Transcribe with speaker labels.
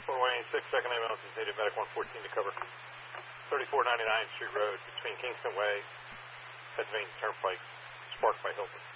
Speaker 1: Fort Wayne, 6 second ambulance is needed, medic 114 to cover 3499 Street Road between Kingston Way, Pennsylvania Turnpike, sparked by Hilton.